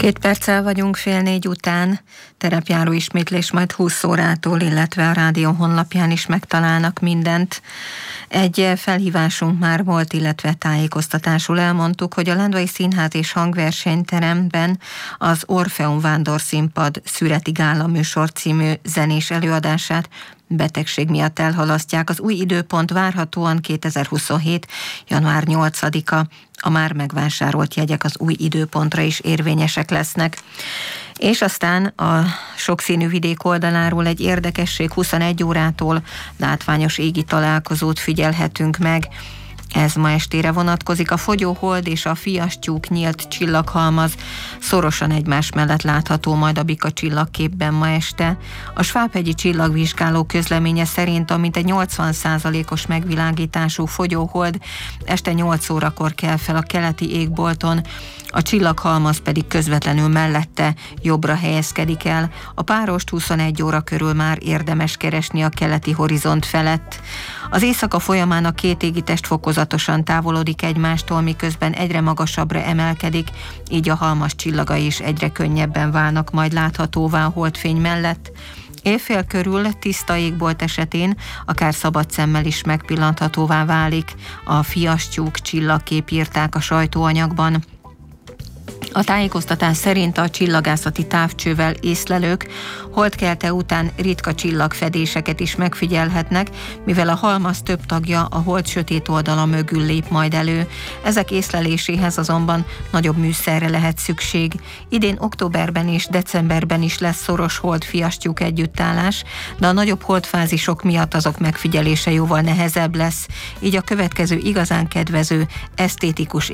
2 perccel vagyunk 3:30 után, terepjáró ismétlés majd 20 órától, illetve a rádió honlapján is megtalálnak mindent. Egy felhívásunk már volt, illetve tájékoztatásul elmondtuk, hogy a Lendvai Színház és Hangversenyteremben az Orfeum Vándorszínpad Szüreti Gála műsor című zenés előadását betegség miatt elhalasztják. Az új időpont várhatóan 2027. január 8-a. A már megvásárolt jegyek az új időpontra is érvényesek lesznek. És aztán a sokszínű vidék oldaláról egy érdekesség: 21 órától látványos égi találkozót figyelhetünk meg. Ez ma estére vonatkozik. A fogyóhold és a fiastyúk nyílt csillaghalmaz szorosan egymás mellett látható majd a Bika csillagképben ma este. A Svábhegyi csillagvizsgáló közleménye szerint a mintegy 80%-os megvilágítású fogyóhold este 8 órakor kel fel a keleti égbolton, a csillaghalmaz pedig közvetlenül mellette jobbra helyezkedik el. A párost 21 óra körül már érdemes keresni a keleti horizont felett. Az éjszaka folyamán a két égitest fokozatosan távolodik egymástól, miközben egyre magasabbra emelkedik, így a halmaz csillagai is egyre könnyebben válnak majd láthatóvá a holdfény mellett. Éjfél körül tiszta égbolt esetén akár szabad szemmel is megpillanthatóvá válik. A fiastyúk csillagkép, írták a sajtóanyagban. A tájékoztatás szerint a csillagászati távcsővel észlelők holdkelte után ritka csillagfedéseket is megfigyelhetnek, mivel a halmaz több tagja a hold sötét oldala mögül lép majd elő. Ezek észleléséhez azonban nagyobb műszerre lehet szükség. Idén októberben és decemberben is lesz szoros hold-fiastyúk együttállás, de a nagyobb holdfázisok miatt azok megfigyelése jóval nehezebb lesz, így a következő igazán kedvező, esztétikus